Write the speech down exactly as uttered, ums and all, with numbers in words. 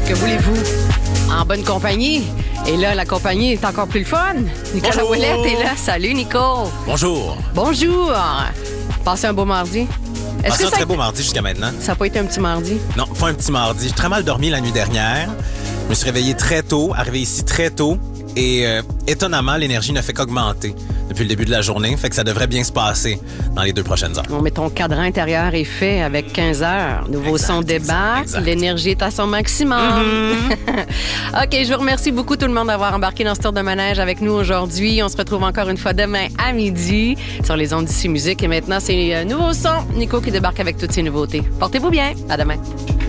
Que voulez-vous? En bonne compagnie. Et là, la compagnie est encore plus le fun. Nicolas Ouellette est là. Salut, Nico. Bonjour. Bonjour. Passez un beau mardi. Est-ce Passez que un ça... très a... beau mardi jusqu'à maintenant. Ça n'a pas été un petit mardi? Non, pas un petit mardi. J'ai très mal dormi la nuit dernière. Je me suis réveillé très tôt, arrivé ici très tôt. Et euh, étonnamment, l'énergie ne fait qu'augmenter depuis le début de la journée. Fait que ça devrait bien se passer dans les deux prochaines heures. Bon, mais ton cadran intérieur est fait avec quinze heures. Nouveau exact, son débarque. L'énergie est à son maximum. Mm-hmm. OK, je vous remercie beaucoup tout le monde d'avoir embarqué dans ce tour de manège avec nous aujourd'hui. On se retrouve encore une fois demain à midi sur les ondes d'ici musique. Et maintenant, c'est un nouveau son. Nico qui débarque avec toutes ses nouveautés. Portez-vous bien. À demain.